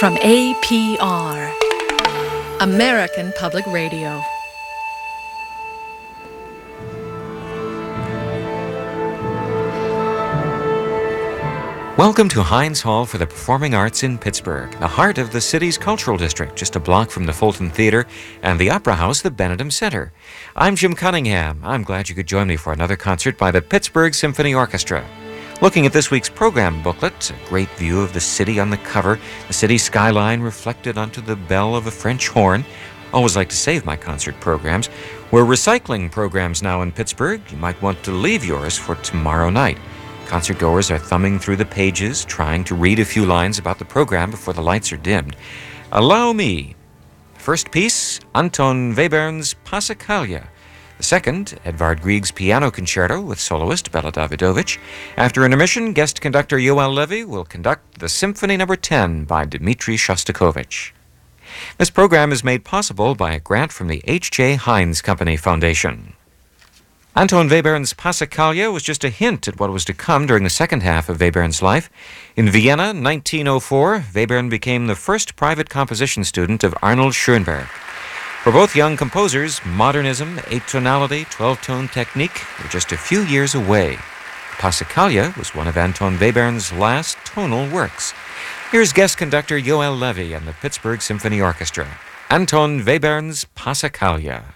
From APR, American Public Radio. Welcome to Heinz Hall for the Performing Arts in Pittsburgh, the heart of the city's cultural district, just a block from the Fulton Theater and the Opera House, the Benedum Center. I'm Jim Cunningham. I'm glad you could join me for another concert by the Pittsburgh Symphony Orchestra. Looking at this week's program booklet, a great view of the city on the cover, the city skyline reflected onto the bell of a French horn. Always like to save my concert programs. We're recycling programs now in Pittsburgh. You might want to leave yours for tomorrow night. Concertgoers are thumbing through the pages, trying to read a few lines about the program before the lights are dimmed. Allow me. First piece, Anton Webern's Passacaglia. The second, Edvard Grieg's Piano Concerto with soloist Bela Davidovich. After intermission, guest conductor Yoel Levy will conduct the Symphony No. 10 by Dmitri Shostakovich. This program is made possible by a grant from the H.J. Heinz Company Foundation. Anton Webern's Passacaglia was just a hint at what was to come during the second half of Webern's life. In Vienna, 1904, Webern became the first private composition student of Arnold Schoenberg. For both young composers, modernism, atonality, 12-tone technique were just a few years away. Passacaglia was one of Anton Webern's last tonal works. Here's guest conductor Yoel Levy and the Pittsburgh Symphony Orchestra. Anton Webern's Passacaglia.